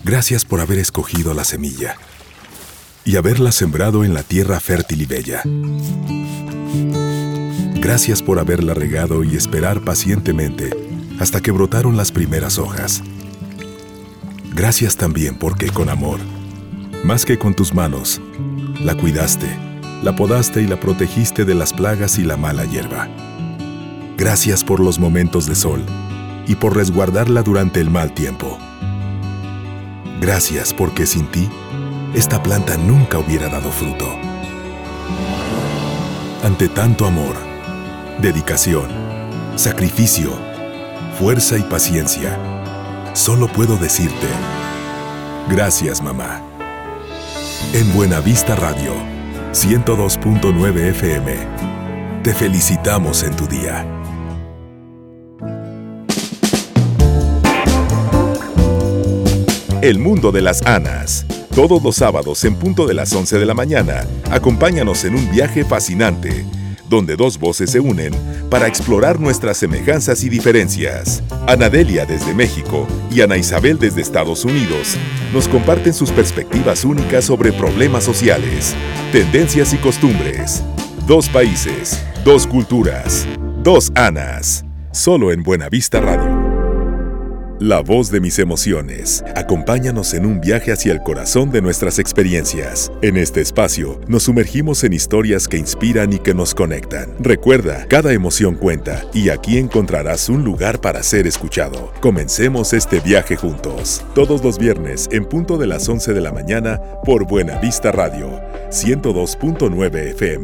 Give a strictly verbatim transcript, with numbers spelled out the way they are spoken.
Gracias por haber escogido la semilla y haberla sembrado en la tierra fértil y bella. Gracias por haberla regado y esperar pacientemente hasta que brotaron las primeras hojas. Gracias también porque con amor, más que con tus manos, la cuidaste, la podaste y la protegiste de las plagas y la mala hierba. Gracias por los momentos de sol y por resguardarla durante el mal tiempo. Gracias porque sin ti, esta planta nunca hubiera dado fruto. Ante tanto amor, dedicación, sacrificio, fuerza y paciencia, solo puedo decirte, gracias, mamá. En Buenavista Radio, ciento dos punto nueve F M, te felicitamos en tu día. El mundo de las Anas. Todos los sábados en punto de las once de la mañana, acompáñanos en un viaje fascinante, donde dos voces se unen para explorar nuestras semejanzas y diferencias. Anadelia desde México y Ana Isabel desde Estados Unidos nos comparten sus perspectivas únicas sobre problemas sociales, tendencias y costumbres. Dos países, dos culturas, dos Anas. Solo en Buenavista Radio. La voz de mis emociones. Acompáñanos en un viaje hacia el corazón de nuestras experiencias. En este espacio, nos sumergimos en historias que inspiran y que nos conectan. Recuerda, cada emoción cuenta y aquí encontrarás un lugar para ser escuchado. Comencemos este viaje juntos. Todos los viernes, en punto de las once de la mañana, por Buenavista Radio, ciento dos punto nueve F M.